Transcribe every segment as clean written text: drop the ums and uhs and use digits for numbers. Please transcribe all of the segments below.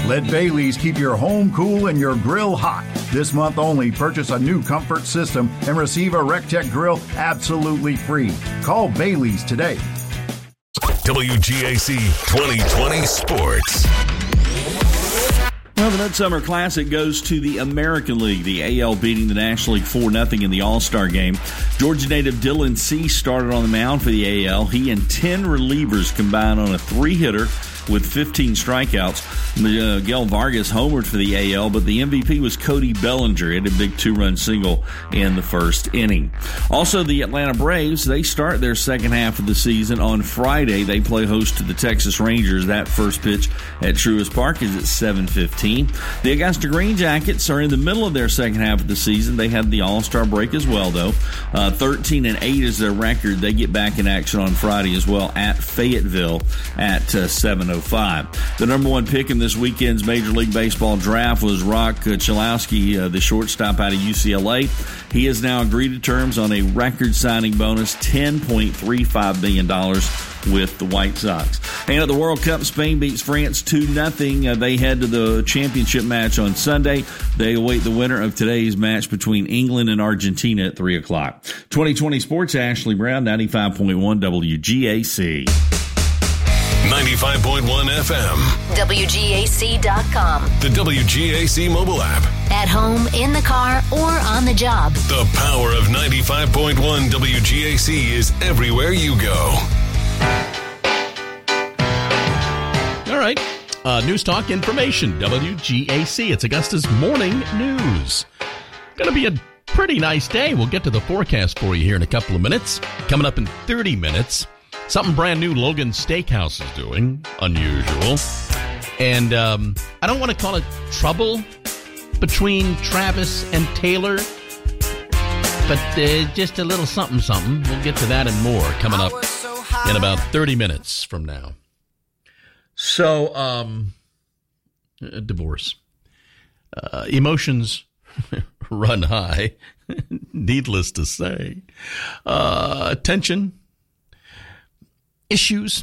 Let Bailey's keep your home cool and your grill hot. This month only, purchase a new comfort system and receive a RecTech grill absolutely free. Call Bailey's today. WGAC 2020 Sports. Well, the Midsummer Classic goes to the American League. The AL beating the National League 4-0 in the All-Star game. Georgia native Dylan Cease started on the mound for the AL. He and 10 relievers combined on a 3-hitter with 15 strikeouts. Miguel Vargas homered for the AL, but the MVP was Cody Bellinger. He had a big 2-run single in the first inning. Also, the Atlanta Braves, they start their second half of the season on Friday. They play host to the Texas Rangers. That first pitch at Truist Park is at 7:15. The Augusta Green Jackets are in the middle of their second half of the season. They had the All-Star break as well, though. 13-8 is their record. They get back in action on Friday as well at Fayetteville at 7:05. The number one pick in this weekend's Major League Baseball draft was Rock Chalowski, the shortstop out of UCLA. He has now agreed to terms on a record signing bonus, $10.35 million with the White Sox. And at the World Cup, Spain beats France 2-0. They head to the championship match on Sunday. They await the winner of today's match between England and Argentina at 3 o'clock. 2020 Sports, Ashley Brown, 95.1 WGAC. 95.1 FM. WGAC.com. The WGAC mobile app. At home, in the car, or on the job. The power of 95.1 WGAC is everywhere you go. All right. News Talk Information, WGAC. It's Augusta's morning news. Going to be a pretty nice day. We'll get to the forecast for you here in a couple of minutes. Coming up in 30 minutes. Something brand new Logan Steakhouse is doing. Unusual. And I don't want to call it trouble between Travis and Taylor, but just a little something. We'll get to that and more coming up in about 30 minutes from now. So, divorce. Emotions run high, needless to say. Tension. Issues.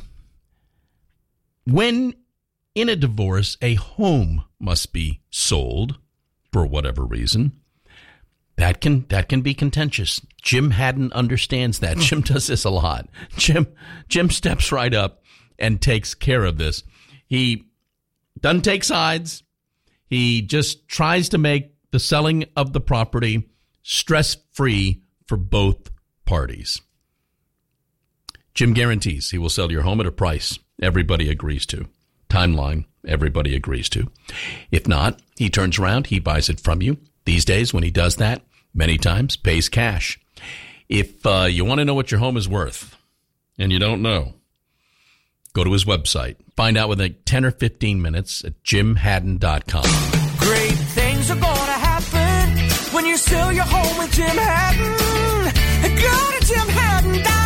When in a divorce, a home must be sold for whatever reason. That can be contentious. Jim Haddon understands that. Jim does this a lot. Jim steps right up and takes care of this. He doesn't take sides. He just tries to make the selling of the property stress-free for both parties. Jim guarantees he will sell your home at a price everybody agrees to. Timeline everybody agrees to. If not, he turns around, he buys it from you. These days, when he does that, many times pays cash. If you want to know what your home is worth, and you don't know, go to his website. Find out within 10 or 15 minutes at jimhaddon.com. Great things are going to happen when you sell your home with Jim Haddon. Go to jimhaddon.com.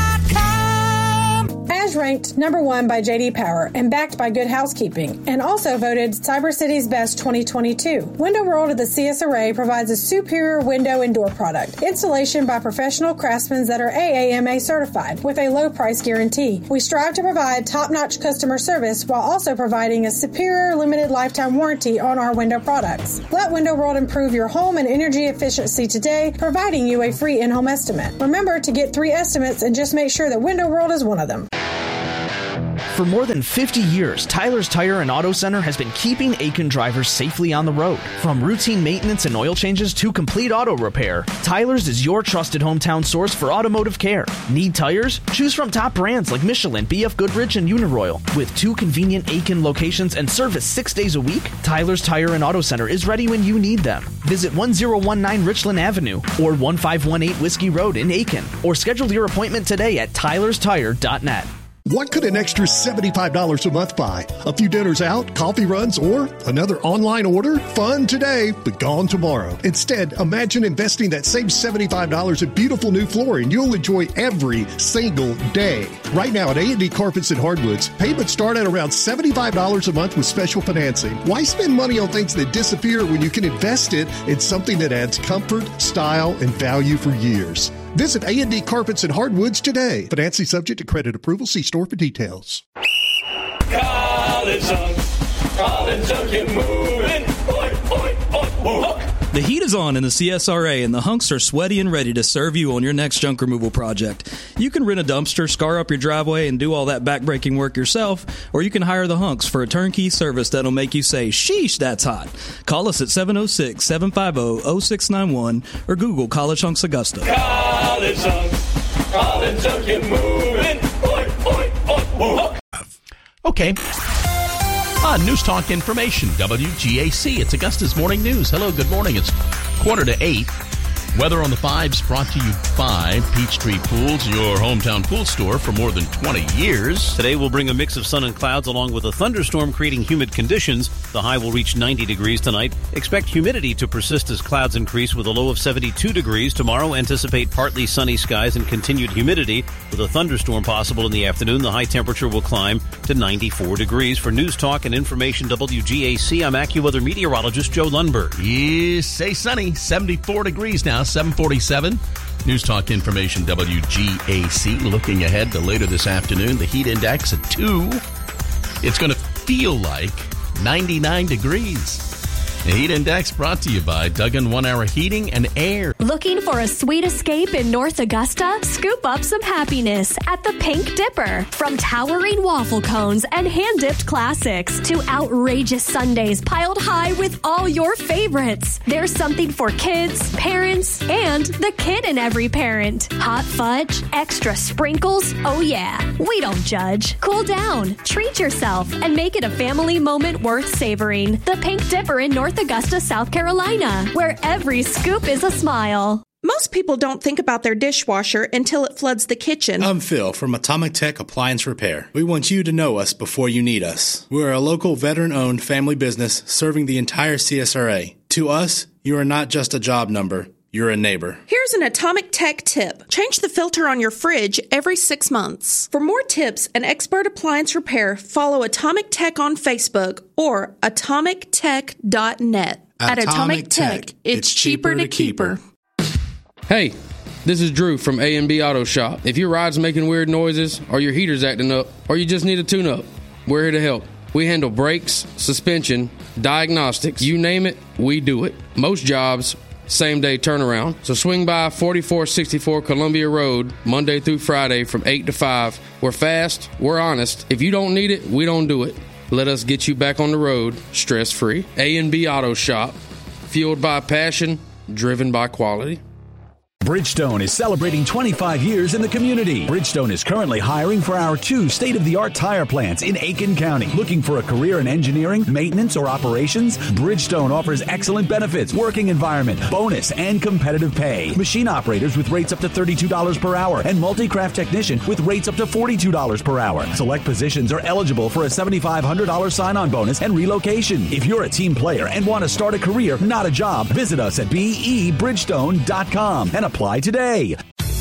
As ranked number 1 by J.D. Power and backed by Good Housekeeping, and also voted Cyber City's Best 2022. Window World of the CS Array provides a superior window and door product. Installation by professional craftsmen that are AAMA certified with a low price guarantee. We strive to provide top-notch customer service while also providing a superior limited lifetime warranty on our window products. Let Window World improve your home and energy efficiency today, providing you a free in-home estimate. Remember to get 3 estimates and just make sure that Window World is one of them. For more than 50 years, Tyler's Tire and Auto Center has been keeping Aiken drivers safely on the road. From routine maintenance and oil changes to complete auto repair, Tyler's is your trusted hometown source for automotive care. Need tires? Choose from top brands like Michelin, BF Goodrich, and Uniroyal. With 2 convenient Aiken locations and service 6 days a week, Tyler's Tire and Auto Center is ready when you need them. Visit 1019 Richland Avenue or 1518 Whiskey Road in Aiken, or schedule your appointment today at tylerstire.net. What could an extra $75 a month buy? A few dinners out, coffee runs, or another online order? Fun today, but gone tomorrow. Instead, imagine investing that same $75 in beautiful new flooring you'll enjoy every single day. Right now at A&D Carpets and Hardwoods, payments start at around $75 a month with special financing. Why spend money on things that disappear when you can invest it in something that adds comfort, style, and value for years? Visit A&D Carpets and Hardwoods today. Financing subject to credit approval. See store for details. College Hunks get moving. The heat is on in the CSRA, and the hunks are sweaty and ready to serve you on your next junk removal project. You can rent a dumpster, scar up your driveway, and do all that backbreaking work yourself, or you can hire the hunks for a turnkey service that'll make you say, sheesh, that's hot. Call us at 706-750-0691 or Google College Hunks Augusta. College Hunks get moving. Okay. News Talk Information, WGAC. It's Augusta's Morning News. Hello, good morning. It's 7:45. Weather on the 5s brought to you by Peachtree Pools, your hometown pool store for more than 20 years. Today will bring a mix of sun and clouds along with a thunderstorm creating humid conditions. The high will reach 90 degrees tonight. Expect humidity to persist as clouds increase with a low of 72 degrees. Tomorrow, anticipate partly sunny skies and continued humidity with a thunderstorm possible in the afternoon. The high temperature will climb to 94 degrees. For News Talk and Information WGAC, I'm AccuWeather meteorologist Joe Lundberg. Yes, say sunny, 74 degrees now. 7:47. News Talk Information WGAC. Looking ahead to later this afternoon, the heat index at 2. It's going to feel like 99 degrees. The heat index brought to you by Duggan 1 Hour Heating and Air. Looking for a sweet escape in North Augusta? Scoop up some happiness at the Pink Dipper. From towering waffle cones and hand-dipped classics to outrageous sundaes piled high with all your favorites. There's something for kids, parents, and the kid in every parent. Hot fudge, extra sprinkles, oh yeah. We don't judge. Cool down, treat yourself, and make it a family moment worth savoring. The Pink Dipper in North Augusta, South Carolina, where every scoop is a smile. Most people don't think about their dishwasher until it floods the kitchen. I'm Phil from Atomic Tech Appliance Repair. We want you to know us before you need us. We're a local veteran-owned family business serving the entire CSRA. To us, you are not just a job number. You're a neighbor. Here's an Atomic Tech tip. Change the filter on your fridge every 6 months. For more tips and expert appliance repair, follow Atomic Tech on Facebook or atomictech.net. At Atomic Tech, it's cheaper to keep her. Hey, this is Drew from A&B Auto Shop. If your ride's making weird noises, or your heater's acting up, or you just need a tune-up, we're here to help. We handle brakes, suspension, diagnostics, you name it, we do it. Most jobs, same-day turnaround. So swing by 4464 Columbia Road, Monday through Friday from 8 to 5. We're fast, we're honest. If you don't need it, we don't do it. Let us get you back on the road, stress-free. A&B Auto Shop, fueled by passion, driven by quality. Bridgestone is celebrating 25 years in the community. Bridgestone is currently hiring for our 2 state-of-the-art tire plants in Aiken County. Looking for a career in engineering, maintenance, or operations? Bridgestone offers excellent benefits, working environment, bonus, and competitive pay. Machine operators with rates up to $32 per hour and multi-craft technician with rates up to $42 per hour. Select positions are eligible for a $7,500 sign-on bonus and relocation. If you're a team player and want to start a career, not a job, visit us at BEBridgestone.com and apply today.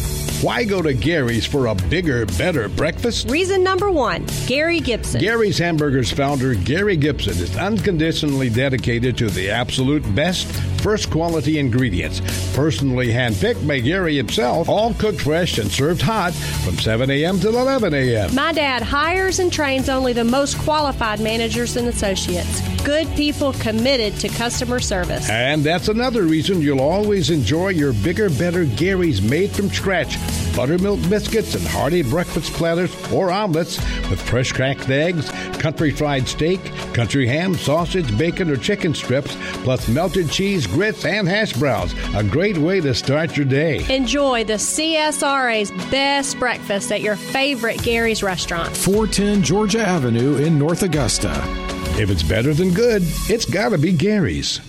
Why go to Gary's for a bigger, better breakfast? Reason number 1, Gary Gibson. Gary's Hamburgers founder, Gary Gibson, is unconditionally dedicated to the absolute best, first quality ingredients. Personally handpicked by Gary himself, all cooked fresh and served hot from 7 a.m. till 11 a.m. My dad hires and trains only the most qualified managers and associates. Good people committed to customer service. And that's another reason you'll always enjoy your bigger, better Gary's made from scratch. Buttermilk biscuits and hearty breakfast platters or omelets with fresh cracked eggs, country fried steak, country ham, sausage, bacon, or chicken strips, plus melted cheese, grits, and hash browns. A great way to start your day. Enjoy the CSRA's best breakfast at your favorite Gary's restaurant. 410 Georgia Avenue in North Augusta. If it's better than good, it's got to be Gary's.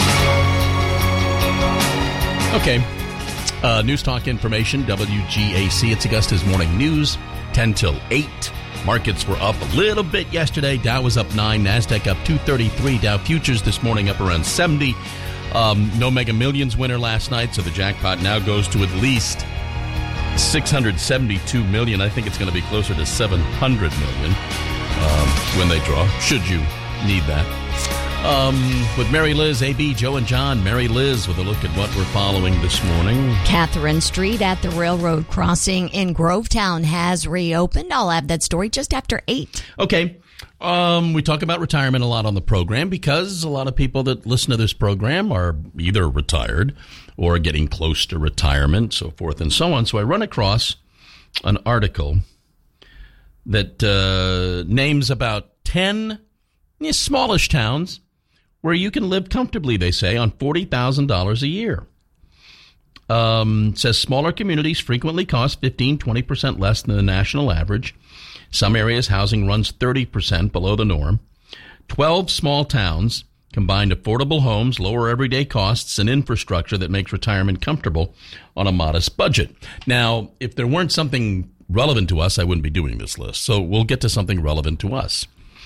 Okay. News Talk Information, WGAC. It's Augusta's Morning News, 10 till 8. Markets were up a little bit yesterday. Dow was up 9, NASDAQ up 233. Dow futures this morning up around 70. No Mega Millions winner last night, so the jackpot now goes to at least $672 million. I think it's going to be closer to $700 million when they draw, should you need that. With Mary Liz, AB, Joe, and John. Mary Liz with a look at what we're following this morning. Catherine Street at the railroad crossing in Grovetown has reopened. I'll have that story just after 8. Okay. We talk about retirement a lot on the program because a lot of people that listen to this program are either retired or getting close to retirement, so forth and so on. So I run across an article that names about 10 smallish towns where you can live comfortably, they say, on $40,000 a year. It says smaller communities frequently cost 15-20% less than the national average. Some areas, housing runs 30% below the norm. 12 small towns combined affordable homes, lower everyday costs, and infrastructure that makes retirement comfortable on a modest budget. Now, if there weren't something relevant to us, I wouldn't be doing this list. So we'll get to something relevant to us.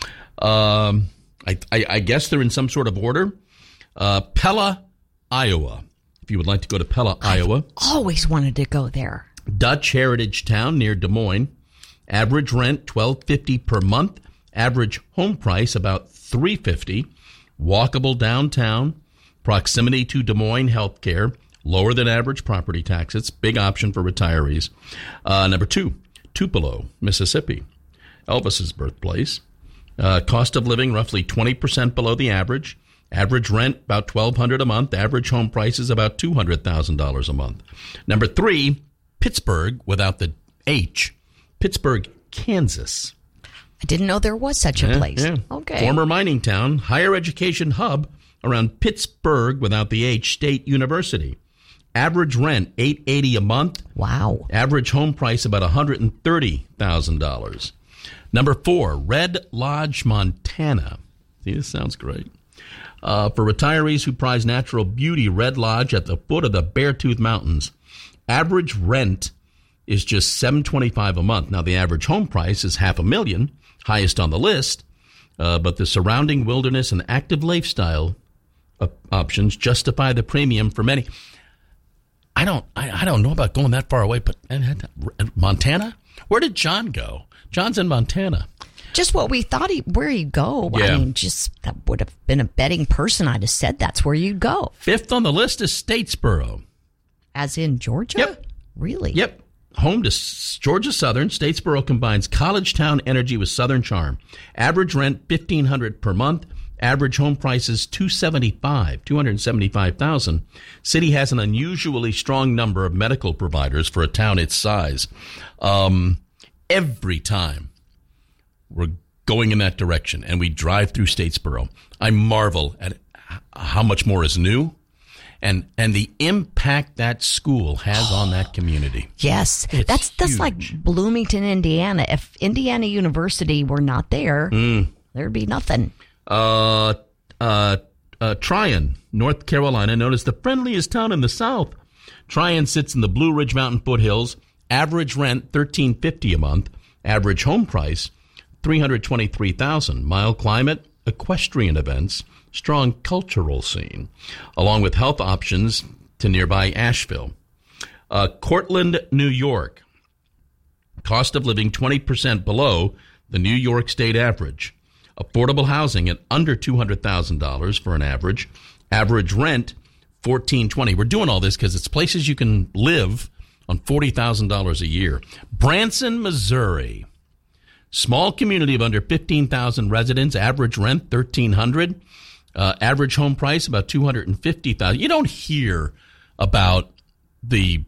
I guess they're in some sort of order. Pella, Iowa. If you would like to go to Pella, Iowa. Always wanted to go there. Dutch heritage town near Des Moines. Average rent $1,250 per month. Average home price about $350. Walkable downtown. Proximity to Des Moines healthcare. Lower than average property taxes. Big option for retirees. Number 2, Tupelo, Mississippi. Elvis's birthplace. Cost of living roughly 20% below the average. Average rent about $1,200 a month. Average home price is about $200,000 a month. Number 3, Pittsburgh without the H. Pittsburgh, Kansas. I didn't know there was such a place. Yeah. Okay. Former mining town, higher education hub around Pittsburgh without the H State University. Average rent $880 a month. Wow. Average home price about $130,000. Number 4, Red Lodge, Montana. See, this sounds great. For retirees who prize natural beauty, Red Lodge at the foot of the Beartooth Mountains. Average rent is just $725 a month. Now, the average home price is $500,000, highest on the list, but the surrounding wilderness and active lifestyle options justify the premium for many. I don't know about going that far away, but Montana? Where did John go? John's in Montana. Just what we thought where he'd go. Yeah. I mean, that would have been a betting person. I'd have said that's where you'd go. 5th on the list is Statesboro. As in Georgia? Yep. Really? Yep. Home to Georgia Southern, Statesboro combines college town energy with Southern charm. Average rent $1,500 per month. Average home price is $275,000. City has an unusually strong number of medical providers for a town its size. Every time we're going in that direction and we drive through Statesboro, I marvel at how much more is new and the impact that school has on that community. Yes. That's like Bloomington, Indiana. If Indiana University were not there, there'd be nothing. Tryon, North Carolina, known as the friendliest town in the South. Tryon sits in the Blue Ridge Mountain foothills. Average rent $1,350 a month. Average home price $323,000. Mild climate, equestrian events, strong cultural scene, along with health options to nearby Asheville. Cortland, New York. Cost of living 20% below the New York State average. Affordable housing at under $200,000 for an average. Average rent $1,420. We're doing all this because it's places you can live on $40,000 a year. Branson, Missouri. Small community of under 15,000 residents. Average rent $1,300. Average home price about $250,000. You don't hear about the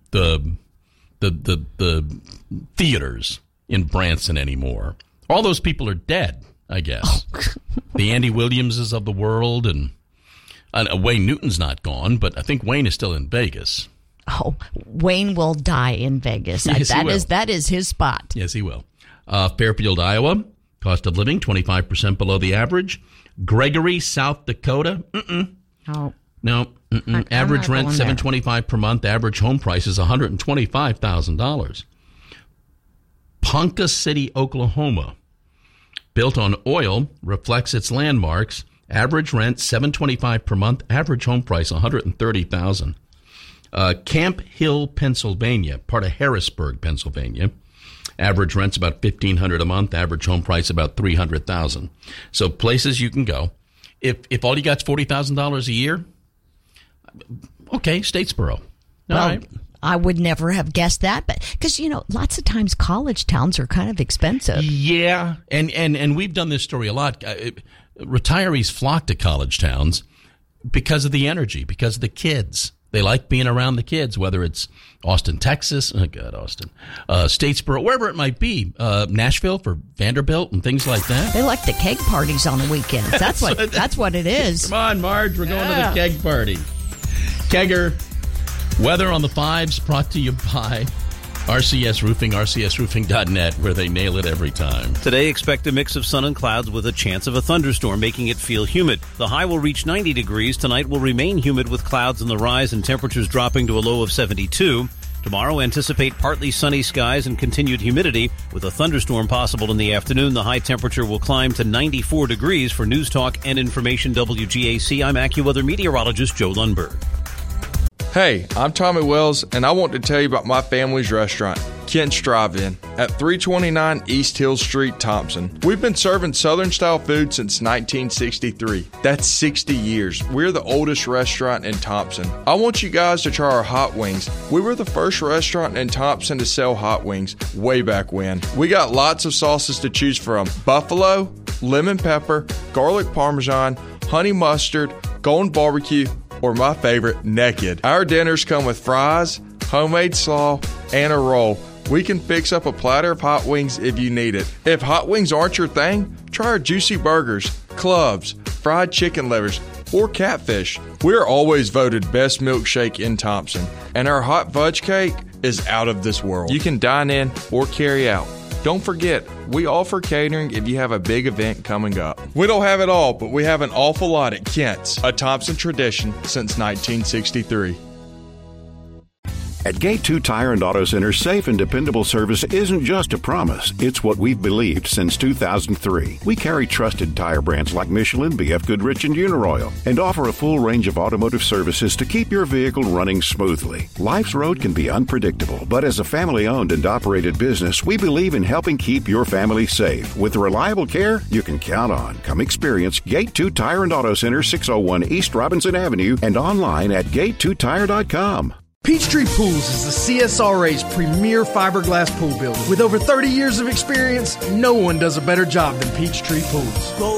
theaters in Branson anymore. All those people are dead, I guess. The Andy Williamses of the world, and Wayne Newton's not gone, but I think Wayne is still in Vegas. Oh, Wayne will die in Vegas. Yes, that is his spot. Yes, he will. Fairfield, Iowa. Cost of living 25% below the average. Gregory, South Dakota. Oh. No. Average rent $725 per month. Average home price is $125,000. Ponca City, Oklahoma. Built on oil, reflects its landmarks. Average rent $725 per month. Average home price $130,000. Camp Hill, Pennsylvania, part of Harrisburg, Pennsylvania. Average rent's about $1,500 a month. Average home price about $300,000. So places you can go. If all you got's $40,000 a year, okay, Statesboro. All right. I would never have guessed that, but because, lots of times college towns are kind of expensive. Yeah, and we've done this story a lot. Retirees flock to college towns because of the energy, because of the kids. They like being around the kids, whether it's Austin, Texas, Austin, Statesboro, wherever it might be, Nashville for Vanderbilt and things like that. They like the keg parties on the weekends. That's what it is. Come on, Marge, we're going to the keg party. Kegger, weather on the 5s brought to you by RCS Roofing, rcsroofing.net, where they nail it every time. Today, expect a mix of sun and clouds with a chance of a thunderstorm, making it feel humid. The high will reach 90 degrees. Tonight will remain humid with clouds on the rise and temperatures dropping to a low of 72. Tomorrow, anticipate partly sunny skies and continued humidity with a thunderstorm possible in the afternoon. The high temperature will climb to 94 degrees. For News Talk and Information WGAC, I'm AccuWeather meteorologist Joe Lundberg. Hey, I'm Tommy Wells, and I want to tell you about my family's restaurant, Kent's Drive-In, at 329 East Hill Street, Thompson. We've been serving Southern-style food since 1963. That's 60 years. We're the oldest restaurant in Thompson. I want you guys to try our hot wings. We were the first restaurant in Thompson to sell hot wings way back when. We got lots of sauces to choose from: buffalo, lemon pepper, garlic parmesan, honey mustard, golden barbecue, or my favorite, naked. Our dinners come with fries, homemade slaw, and a roll. We can fix up a platter of hot wings if you need it. If hot wings aren't your thing, try our juicy burgers, clubs, fried chicken livers, or catfish. We're always voted best milkshake in Thompson, and our hot fudge cake is out of this world. You can dine in or carry out. Don't forget, we offer catering if you have a big event coming up. We don't have it all, but we have an awful lot at Kent's, a Thompson tradition since 1963. At Gate 2 Tire and Auto Center, safe and dependable service isn't just a promise. It's what we've believed since 2003. We carry trusted tire brands like Michelin, BF Goodrich, and Uniroyal, and offer a full range of automotive services to keep your vehicle running smoothly. Life's road can be unpredictable, but as a family-owned and operated business, we believe in helping keep your family safe. With the reliable care you can count on. Come experience Gate 2 Tire and Auto Center, 601 East Robinson Avenue, and online at gate2tire.com. Peachtree Pools is the CSRA's premier fiberglass pool builder. With over 30 years of experience, no one does a better job than Peachtree Pools.